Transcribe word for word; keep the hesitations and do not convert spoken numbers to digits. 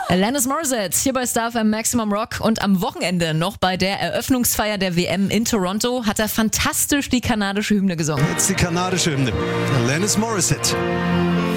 Alanis Morissette hier bei Star F M Maximum Rock und am Wochenende noch bei der Eröffnungsfeier der W M in Toronto hat er fantastisch die kanadische Hymne gesungen. Jetzt die kanadische Hymne. Alanis Morissette.